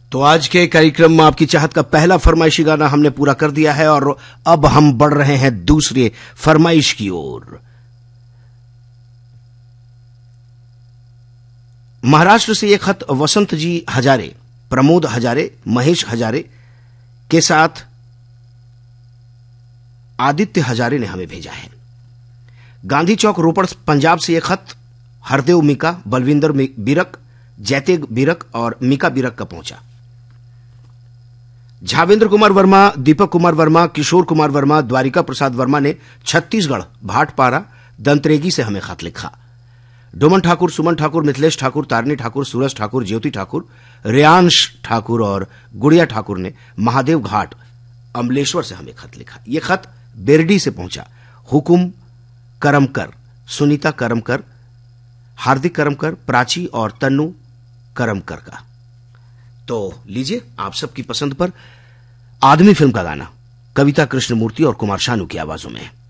तो आज के कार्यक्रम में आपकी चाहत का पहला फरमाइशी गाना हमने पूरा कर दिया है और अब हम बढ़ रहे हैं दूसरे फरमाइश की ओर। महाराष्ट्र से यह खत वसंत जी हजारे, प्रमोद हजारे, महेश हजारे के साथ आदित्य हजारे ने हमें भेजा है। गांधी चौक रोपड़ पंजाब से यह खत हरदेव मीका, बलविंदर बिरक, जैतेग बिरक और मीका बिरक का पहुंचा। झावेंद्र कुमार वर्मा, दीपक कुमार वर्मा, किशोर कुमार वर्मा, द्वारिका प्रसाद वर्मा ने छत्तीसगढ़ भाटपारा दंतरेगी से हमें खत लिखा। डोमन ठाकुर, सुमन ठाकुर, मिथिलेश ठाकुर, तारनी ठाकुर, सूरज ठाकुर, ज्योति ठाकुर, रियांश ठाकुर और गुड़िया ठाकुर ने महादेव घाट अमलेश्वर से हमें खत लिखा। यह खत बेरडी से पहुंचा। हुकुम करमकर, सुनीता करमकर, हार्दिक करमकर, प्राची और तन्नू करमकर का। तो लीजिए आप सबकी पसंद पर आदमी फिल्म का गाना कविता कृष्णमूर्ति और कुमार शानू की आवाजों में।